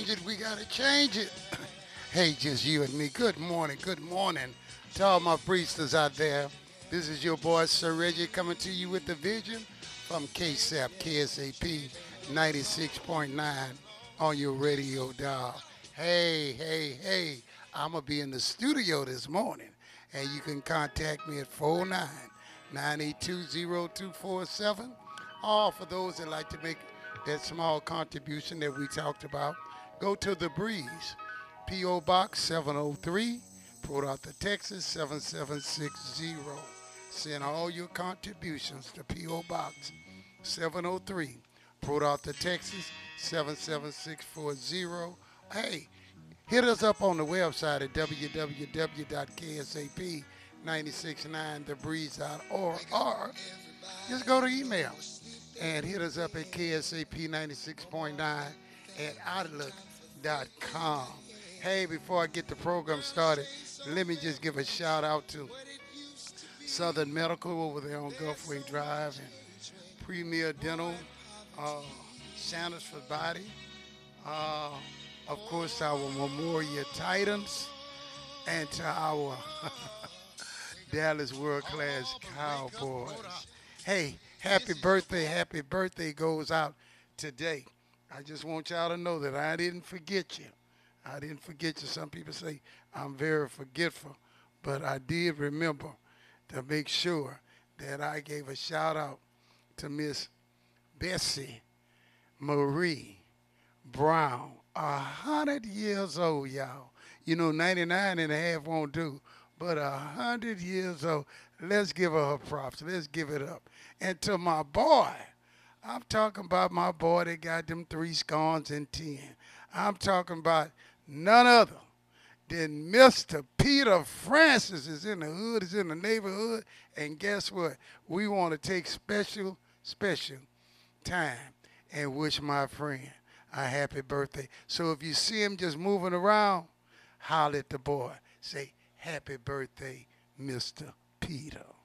it. We got to change it. Hey, just you and me. Good morning. Good morning to all my priesters out there. This is your boy, Sir Reggie, coming to you with the vision from KSAP, KSAP 96.9 on your radio dial. Hey, hey, hey. I'm going to be in the studio this morning, and you can contact me at 499820247. Or for those that like to make that small contribution that we talked about, go to The Breeze, P.O. Box 703, Port Arthur, Texas 77760. Send all your contributions to P.O. Box 703, Port Arthur, Texas 77640. Hey, hit us up on the website at www.ksap969thebreeze.org or just go to email and hit us up at ksap96.9 at outlook.com. Hey, before I get the program started, let me just give a shout out to Southern Medical over there on Gulfway Drive and Premier Dental, uh, Sanders for Body, uh, of course, our Memorial Titans, and to our Dallas World Class Cowboys. Hey, happy birthday goes out today. I just want y'all to know that I didn't forget you. I didn't forget you. Some people say I'm very forgetful, but I did remember to make sure that I gave a shout out to Miss Bessie Marie Brown, 100 years old, y'all. You know, 99 and a half won't do, but 100 years old. Let's give her props. Let's give it up. And to my boy, I'm talking about my boy that got them three scones and 10. I'm talking about none other than Mr. Peter Francis is in the hood, is in the neighborhood. And guess what? We want to take special time and wish my friend a happy birthday. So if you see him just moving around, holler at the boy. Say, happy birthday, Mr. Peter.